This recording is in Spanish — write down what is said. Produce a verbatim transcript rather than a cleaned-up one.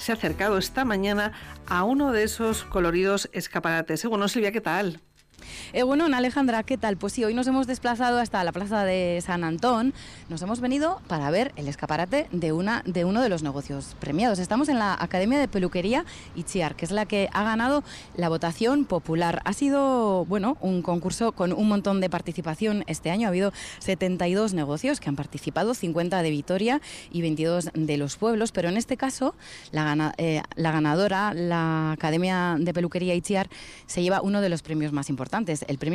se ha acercado esta mañana a uno de esos coloridos escaparates. Bueno, Silvia, ¿qué tal? Eh, bueno, Alejandra, ¿qué tal? Pues sí, hoy nos hemos desplazado hasta la plaza de San Antón. Nos hemos venido para ver el escaparate de, una, de uno de los negocios premiados. Estamos en la Academia de Peluquería Itziar, que es la que ha ganado la votación popular. Ha sido, bueno, un concurso con un montón de participación este año. Ha habido setenta y dos negocios que han participado, cincuenta de Vitoria y veintidós de los pueblos, pero en este caso la, gana, eh, la ganadora, la Academia de Peluquería Itziar, se lleva uno de los premios más importantes. El premio